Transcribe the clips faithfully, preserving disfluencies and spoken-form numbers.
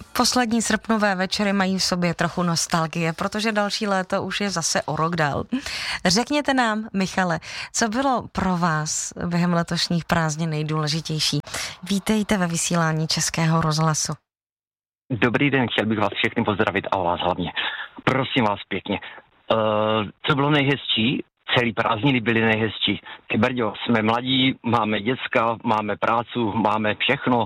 Poslední srpnové večery mají v sobě trochu nostalgie, protože další léto už je zase o rok dál. Řekněte nám, Michale, co bylo pro vás během letošních prázdnin nejdůležitější? Vítejte ve vysílání Českého rozhlasu. Dobrý den, chtěl bych vás všechny pozdravit a vás hlavně. Prosím vás pěkně. Uh, co bylo nejhezčí? Celý prázdniny byly nejhezčí. Ty brďo, jsme mladí, máme děcka, máme prácu, máme všechno.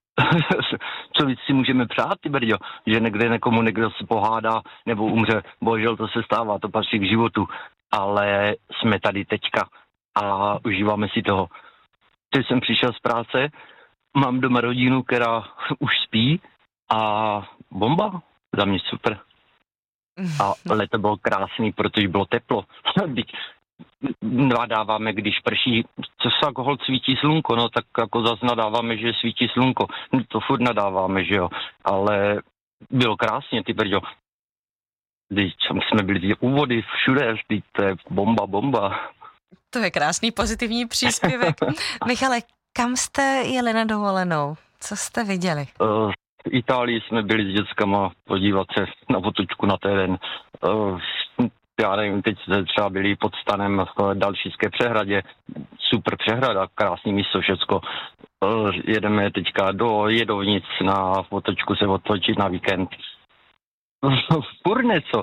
Co víc si můžeme přát, ty brďo? Že někde někomu někdo se pohádá nebo umře. Bohužel to se stává, to patří k životu. Ale jsme tady teďka a užíváme si toho. Teď jsem přišel z práce, mám doma rodinu, která už spí a bomba, za mě super. A leto bylo krásný, protože bylo teplo. Nadáváme, když prší, co se jako hol svítí slunko, no tak jako zase nadáváme, že svítí slunko. To furt nadáváme, že jo. Ale bylo krásně, ty brďo. Když jsme byli úvody všude, to je bomba, bomba. To je krásný pozitivní příspěvek. Michale, kam jste jeli na dovolenou? Co jste viděli? Uh, v Itálii jsme byli s dětskama podívat se na otočku na terén. Uh, já nevím, teď jsme třeba byli pod stanem v Dalšíské přehradě. Super přehrada, krásný místo, všecko. Uh, jedeme teďka do Jedovnic na otočku se otočit na víkend. Furt něco.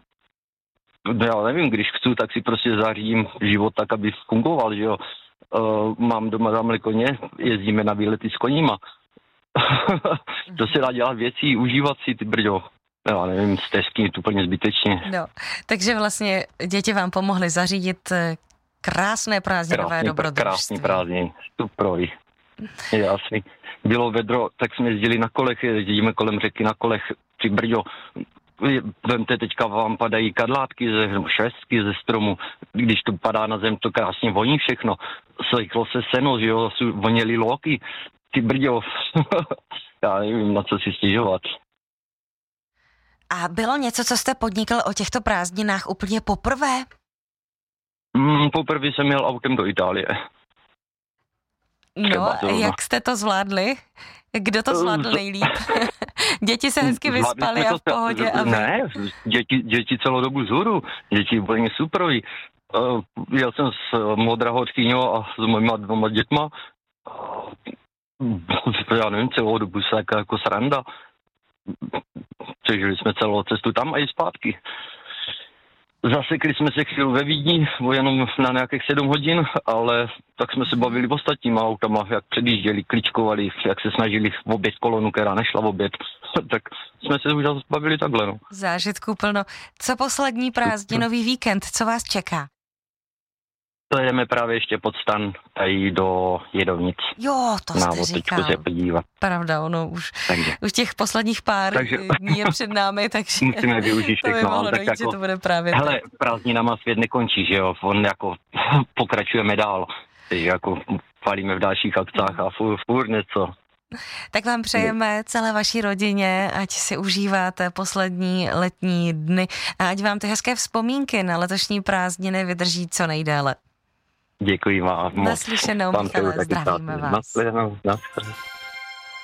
Já nevím, když chci, tak si prostě zařídím život tak, aby fungoval, že jo. Uh, mám doma tamhle koně, jezdíme na výlety s koníma. To se dá dělat věcí, užívat si, ty brďo. Já nevím, stezky je to úplně zbytečně. No, takže vlastně děti vám pomohly zařídit krásné prázdninové krásný, dobrodružství. Krásný prázdnin, super. Jasný. Bylo vedro, tak jsme jezdili na kolech, jezdíme kolem řeky na kolech, ty brďo. Vemte, teďka vám padají kadlátky ze švestky ze stromu. Když to padá na zem, to krásně voní všechno. Slejklo se seno, že jo, voněly lóky. Ty brďo, já nevím, na co si stěžovat. A bylo něco, co jste podnikl o těchto prázdninách úplně poprvé? Mm, poprvé jsem jel autem do Itálie. No, jak jste to zvládli? Kdo to zvládl nejlíp? Děti se hezky vyspali a v pohodě. A vy... Ne, děti, děti celou dobu zhůru. Děti úplně superoví. Uh, jel jsem s modrou hořkyňou a s mojima dvoma dětma. Uh, já nevím, celou dobu se jako, jako sranda. Přežili jsme celou cestu tam a i zpátky. Zasekli jsme se chvíli ve Vídni, jenom na nějakých sedm hodin, ale tak jsme se bavili v ostatníma autama, jak předjížděli, kličkovali, jak se snažili obět kolonu, která nešla v oběd. Tak jsme se už bavili takhle, no. Zážitků plno. Co poslední prázdninový víkend, co vás čeká? To jdeme právě ještě pod stan tady do Jedovnic. Jo, to jste říkal. Se podívat. Pravda, ono už, takže. už těch posledních pár takže. dní je před námi, takže musíme využít všechno. To by mohlo dojít, jako, že to bude právě hele, tak. Prázdninama svět nekončí, že jo, on jako pokračujeme dál, takže jako palíme v dalších akcách a furt, furt něco. Tak vám přejeme celé vaší rodině, ať si užíváte poslední letní dny a ať vám ty hezké vzpomínky na letošní prázdniny vydrží co nejdéle. Děkuji vám. Naslyšenou, Michale, zdravíme vás. Naslyšenou, naslyšenou.